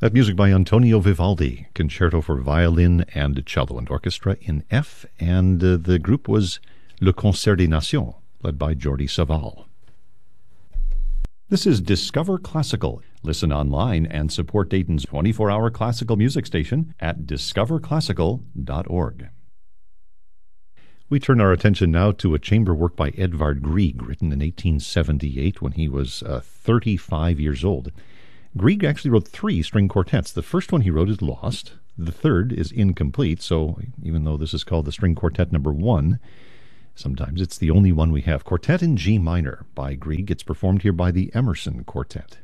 That music by Antonio Vivaldi, Concerto for Violin and Cello and Orchestra in F, and the group was Le Concert des Nations, led by Jordi Savall. This is Discover Classical. Listen online and support Dayton's 24-hour classical music station at discoverclassical.org. We turn our attention now to a chamber work by Edvard Grieg, written in 1878 when he was 35 years old. Grieg actually wrote 3 string quartets. The first one he wrote is lost. The third is incomplete, so even though this is called the string quartet number 1, sometimes it's the only one we have. Quartet in G minor by Grieg. It's performed here by the Emerson Quartet.